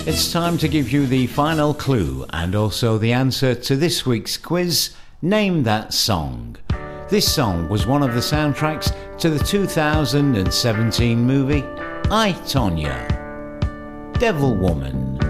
It's time to give you the final clue and also the answer to this week's quiz. Name that song. This song was one of the soundtracks to the 2017 movie I, Tonya. Devil Woman.